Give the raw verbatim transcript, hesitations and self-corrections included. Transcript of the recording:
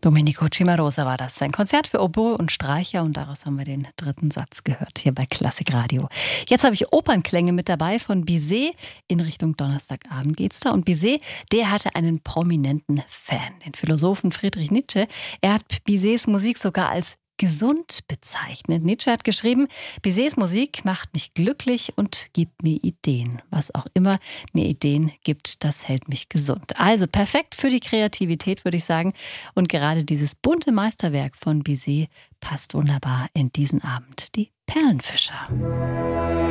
Domenico Cimarosa war das. Sein Konzert für Oboe und Streicher und daraus haben wir den dritten Satz gehört hier bei Klassik Radio. Jetzt habe ich Opernklänge mit dabei von Bizet. In Richtung Donnerstagabend geht's da. Und Bizet, der hatte einen prominenten Fan, den Philosophen Friedrich Nietzsche. Er hat Bizets Musik sogar als gesund bezeichnet. Nietzsche hat geschrieben, Bizets Musik macht mich glücklich und gibt mir Ideen. Was auch immer mir Ideen gibt, das hält mich gesund. Also perfekt für die Kreativität, würde ich sagen. Und gerade dieses bunte Meisterwerk von Bizet passt wunderbar in diesen Abend. Die Perlenfischer.